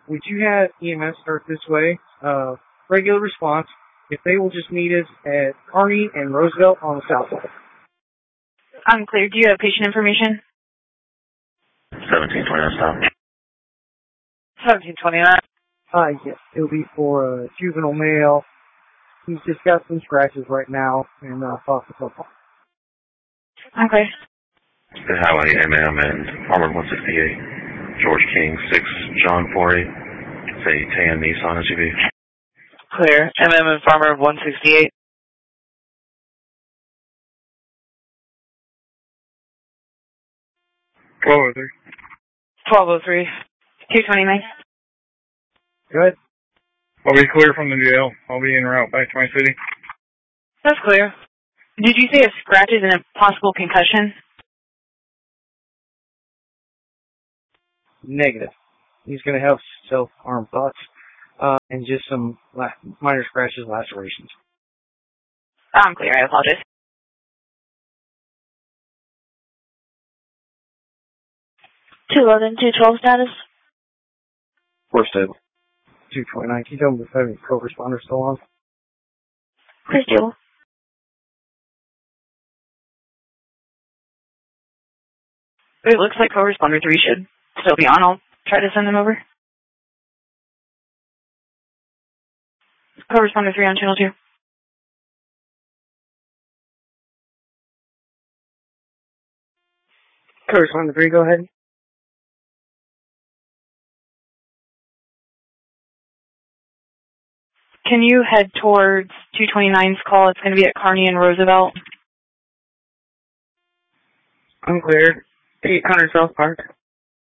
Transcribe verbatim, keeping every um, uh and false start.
we do have E M S start this way. Uh, regular response. If they will just meet us at Kearney and Roosevelt on the south side. Unclear. Do you have patient information? seventeen twenty-nine stop. seventeen twenty-nine. Uh, yes, it'll be for a juvenile male. He's just got some scratches right now and uh, foster so far. Okay. The highway M M and Farmer one sixty-eight. George King, six John forty. It's a tan Nissan S U V. Clear. M M and Farmer one sixty-eight. twelve oh three. twelve oh three. two twenty-nine. Good. I'll be clear from the jail. I'll be en route back to my city. That's clear. Did you say a scratches and a possible concussion? Negative. He's going to have self-harm thoughts uh, and just some la- minor scratches, lacerations. I'm clear. I apologize. two eleven, two twelve status? We're stable. two twenty-nine. Can you tell me if any co-responders still on? Chris Jewell. It looks like co-responder three should still be on. I'll try to send them over. Co-responder three on channel two. Co-responder three, go ahead. Can you head towards two twenty-nine's call? It's going to be at Kearney and Roosevelt. Unclear. eight hundred South Park.